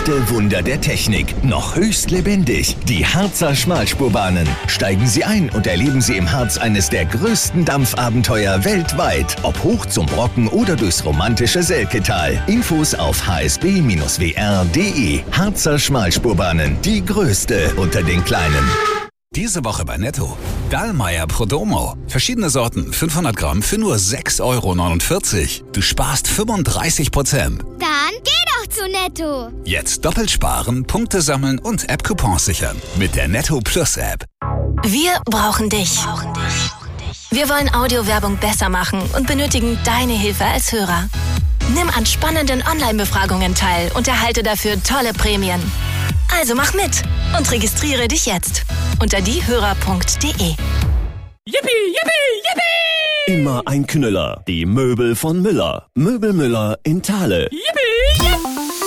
letzte Wunder der Technik, noch höchst lebendig. Die Harzer Schmalspurbahnen. Steigen Sie ein und erleben Sie im Harz eines der größten Dampfabenteuer weltweit. Ob hoch zum Brocken oder durchs romantische Selketal. Infos auf hsb-wr.de. Harzer Schmalspurbahnen, die größte unter den kleinen. Diese Woche bei Netto. Dallmayr Prodomo. Verschiedene Sorten, 500 Gramm für nur 6,49 €. Du sparst 35%. Dann geh doch zu Netto. Jetzt doppelt sparen, Punkte sammeln und App-Coupons sichern. Mit der Netto Plus App. Wir brauchen dich. Wir wollen Audiowerbung besser machen und benötigen deine Hilfe als Hörer. Nimm an spannenden Online-Befragungen teil und erhalte dafür tolle Prämien. Also mach mit und registriere dich jetzt unter diehörer.de. Yippie, yippie, yippie! Immer ein Knüller. Die Möbel von Müller. Möbel Müller in Thale. Yippie, yippie!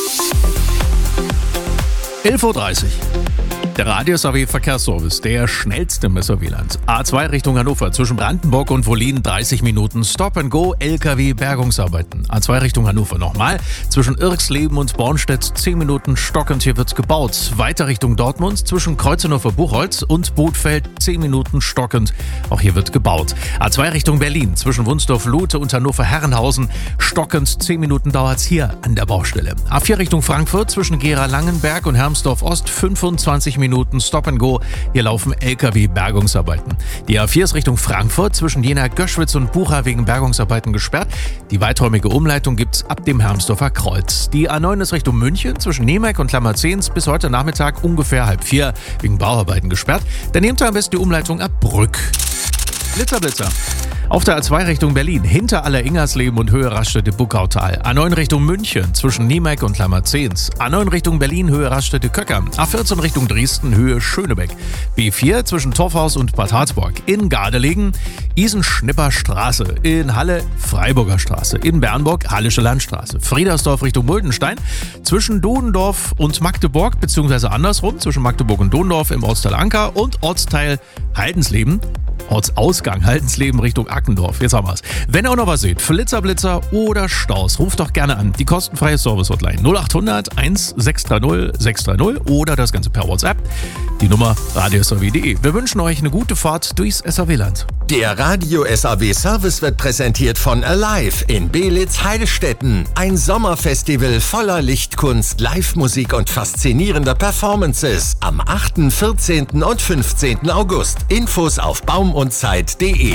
11:30 Uhr. Der Radio-SAW-Verkehrsservice, der schnellste im SAW-Land. A2 Richtung Hannover, zwischen Brandenburg und Wollin 30 Minuten Stop-and-Go, LKW-Bergungsarbeiten. A2 Richtung Hannover nochmal, zwischen Irxleben und Bornstedt 10 Minuten stockend, hier wird's gebaut. Weiter Richtung Dortmund, zwischen Kreuzenhofer-Buchholz und Bothfeld 10 Minuten stockend, auch hier wird gebaut. A2 Richtung Berlin, zwischen Wunsdorf-Lute und Hannover-Herrenhausen, stockend 10 Minuten dauert's hier an der Baustelle. A4 Richtung Frankfurt, zwischen Gera-Langenberg und Hermsdorf-Ost 25 Minuten Stop-and-Go. Hier laufen LKW-Bergungsarbeiten. Die A4 ist Richtung Frankfurt, zwischen Jena, Göschwitz und Bucha wegen Bergungsarbeiten gesperrt. Die weiträumige Umleitung gibt's ab dem Hermsdorfer Kreuz. Die A9 ist Richtung München, zwischen Niemek und Lammerzehns bis heute Nachmittag ungefähr 3:30 wegen Bauarbeiten gesperrt. Dann nehmt ihr am besten die Umleitung ab Brück. Blitzer. Auf der A2 Richtung Berlin, hinter Aller-Ingersleben und Höhe Raststätte-Buckautal. A9 Richtung München, zwischen Niemek und Lammerzehns. A9 Richtung Berlin, Höhe Raststätte-Köcker. A14 Richtung Dresden, Höhe Schönebeck. B4 zwischen Torfhaus und Bad Harzburg. In Gardelegen, Isen-Schnipper-Straße. In Halle, Freiburger Straße. In Bernburg, Hallische Landstraße. Friedersdorf Richtung Muldenstein. Zwischen Dodendorf und Magdeburg, beziehungsweise andersrum, zwischen Magdeburg und Dodendorf im Ortsteil Anker und Ortsteil Haldensleben. Ortsausgang Haldensleben Richtung Ackendorf. Jetzt haben wir's. Wenn ihr auch noch was seht, Flitzer, Blitzer oder Staus, ruft doch gerne an. Die kostenfreie Service-Hotline 0800 1630 630 oder das Ganze per WhatsApp. Die Nummer radio-SAW.de. Wir wünschen euch eine gute Fahrt durchs SAW-Land. Der Radio-SAW-Service wird präsentiert von Alive in Beelitz-Heilstätten. Ein Sommerfestival voller Lichtkunst, Live-Musik und faszinierender Performances. Am 8., 14. und 15. August. Infos auf baumundzeit.de.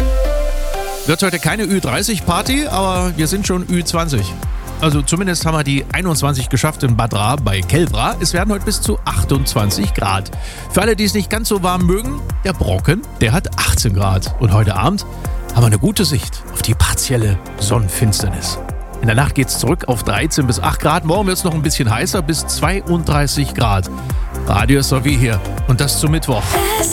Wird heute keine Ü30-Party, aber wir sind schon Ü20. Also zumindest haben wir die 21 geschafft in Bad Ra bei Kelbra. Es werden heute bis zu 28 Grad. Für alle, die es nicht ganz so warm mögen, der Brocken, der hat 18 Grad. Und heute Abend haben wir eine gute Sicht auf die partielle Sonnenfinsternis. In der Nacht geht's zurück auf 13 bis 8 Grad. Morgen wird's noch ein bisschen heißer, bis 32 Grad. Radio SAW hier und das zum Mittwoch.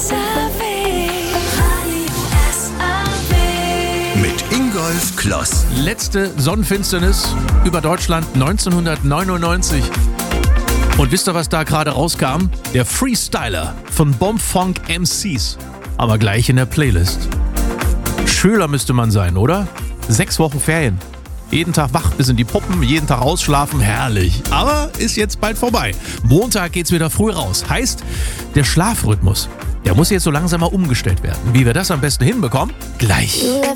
Mit Ingolf Kloss. Letzte Sonnenfinsternis über Deutschland 1999. Und wisst ihr, was da gerade rauskam? Der Freestyler von Bombfunk MCs. Aber gleich in der Playlist. Schüler müsste man sein, oder? 6 Wochen Ferien. Jeden Tag wach bis in die Puppen, jeden Tag ausschlafen, herrlich. Aber ist jetzt bald vorbei. Montag geht's wieder früh raus. Heißt, der Schlafrhythmus, der muss jetzt so langsam mal umgestellt werden. Wie wir das am besten hinbekommen? Gleich.